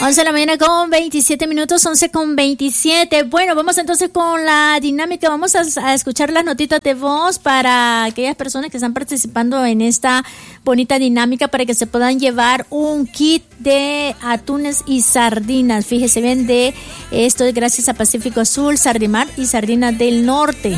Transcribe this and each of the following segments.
11 de la mañana con 27 minutos, 11 con 27. Bueno, vamos entonces con la dinámica. Vamos a escuchar las notitas de voz para aquellas personas que están participando en esta bonita dinámica para que se puedan llevar un kit de atunes y sardinas. Fíjese bien, de esto es gracias a Pacífico Azul, Sardimar y Sardinas del Norte.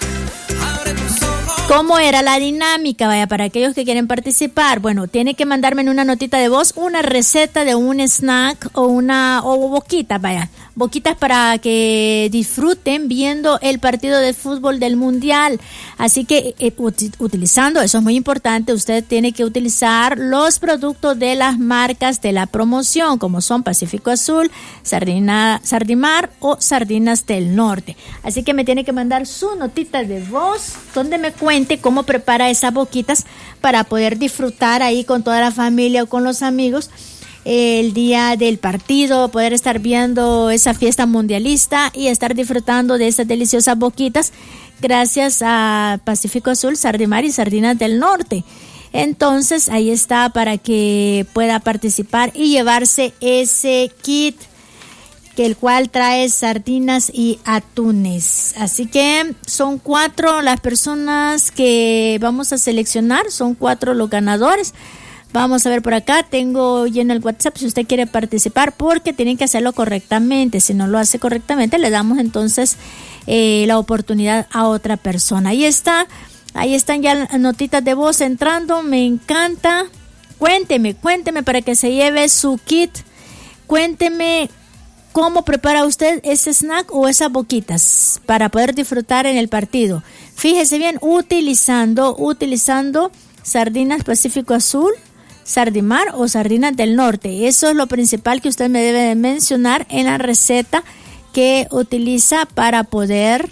¿Cómo era la dinámica? Vaya, para aquellos que quieren participar, bueno, tiene que mandarme en una notita de voz una receta de un snack o boquitas, vaya, boquitas para que disfruten viendo el partido de fútbol del Mundial. Así que utilizando, eso es muy importante, usted tiene que utilizar los productos de las marcas de la promoción, como son Pacífico Azul, Sardimar o Sardinas del Norte. Así que me tiene que mandar su notita de voz donde me cuente cómo prepara esas boquitas para poder disfrutar ahí con toda la familia o con los amigos el día del partido, poder estar viendo esa fiesta mundialista y estar disfrutando de esas deliciosas boquitas gracias a Pacífico Azul, Sardimar y Sardinas del Norte. Entonces ahí está para que pueda participar y llevarse ese kit, que el cual trae sardinas y atunes. Así que son 4 las personas que vamos a seleccionar, son 4 los ganadores. Vamos a ver por acá, tengo lleno el WhatsApp si usted quiere participar, porque tienen que hacerlo correctamente. Si no lo hace correctamente, le damos entonces la oportunidad a otra persona. Ahí están ya las notitas de voz entrando, me encanta. Cuénteme para que se lleve su kit. Cuénteme cómo prepara usted ese snack o esas boquitas para poder disfrutar en el partido. Fíjese bien, utilizando sardinas Pacífico Azul, Sardimar o Sardinas del Norte. Eso es lo principal que usted me debe de mencionar en la receta que utiliza para poder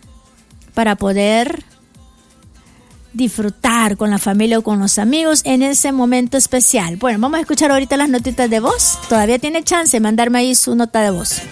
disfrutar con la familia o con los amigos en ese momento especial. Bueno, vamos a escuchar ahorita las notitas de voz. Todavía tiene chance de mandarme ahí su nota de voz.